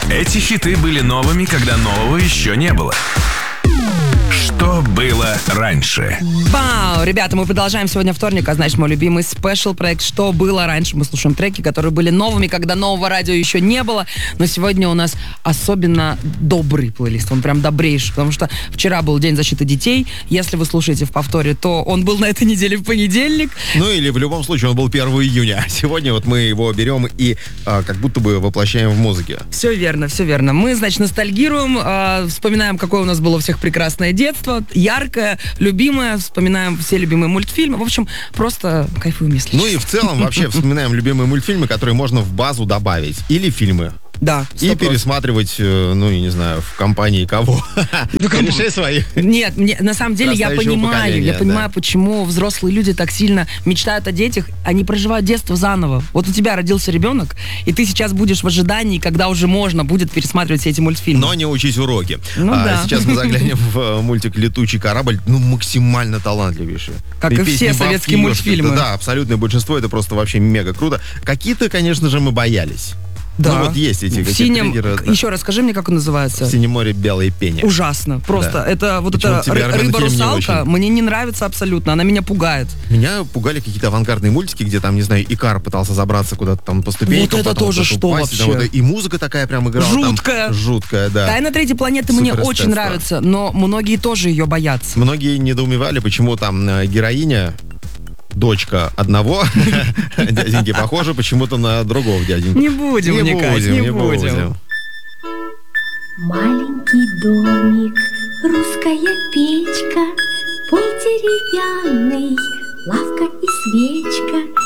Эти хиты были новыми, когда нового еще не было. Что было раньше? Бау! Ребята, мы продолжаем сегодня вторник, а значит, мой любимый спешл-проект «Что было раньше». Мы слушаем треки, которые были новыми, когда нового радио еще не было. Но сегодня у нас особенно добрый плейлист. Он прям добрейший, потому что вчера был День защиты детей. Если вы слушаете в повторе, то он был на этой неделе в понедельник. Ну или в любом случае он был 1 июня. Сегодня вот мы его берем и как будто бы воплощаем в музыке. Все верно, все верно. Мы, значит, ностальгируем, вспоминаем, какое у нас было у всех прекрасное детство, яркое, любимое, вспоминаем все любимые мультфильмы. В общем, просто кайфуем, если честно. Ну и в целом вообще вспоминаем любимые мультфильмы, которые можно в базу добавить. Или фильмы. Да. И пересматривать, ну, я не знаю, в компании кого? Реши своих. Нет, на самом деле я понимаю, почему взрослые люди так сильно мечтают о детях, они проживают детство заново. Вот у тебя родился ребенок, и ты сейчас будешь в ожидании, когда уже можно будет пересматривать все эти мультфильмы. Но не учись уроки. Ну, да. Сейчас мы заглянем в мультик «Летучий корабль». Ну, максимально талантливейший. Как и все советские мультфильмы. Да, абсолютное большинство. Это просто вообще мега круто. Какие-то, конечно же, мы боялись. Да. Ну вот есть эти в синем, триггеры. Да. Еще раз скажи мне, как он называется. В «Синем море белые пени». Ужасно. Просто Да. это вот Почему эта тебе рыба-русалка мне не нравится абсолютно. Она меня пугает. Меня пугали какие-то авангардные мультики, где там, не знаю, Икар пытался забраться куда-то там по ступенькам. Вот это тоже что упасть, вообще? Там, и музыка такая прям играла. Жуткая. Там, жуткая, да. «Тайна третьей планеты» мне очень нравится, но многие тоже ее боятся. Многие недоумевали, почему там героиня, дочка одного дяденьки, похожа почему-то на другого дяденьку. Не будем вникать, не будем. Маленький домик, русская печка, пол деревянный, лавка и свечка.